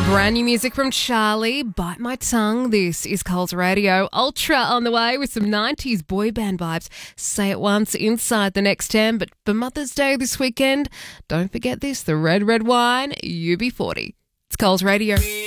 Brand new music from Charlie, Bite My Tongue. This is Coles Radio. Ultra on the way with some 90s boy band vibes. Say it once inside the next 10. But for Mother's Day this weekend, don't forget this, the red wine, UB40. It's Coles Radio.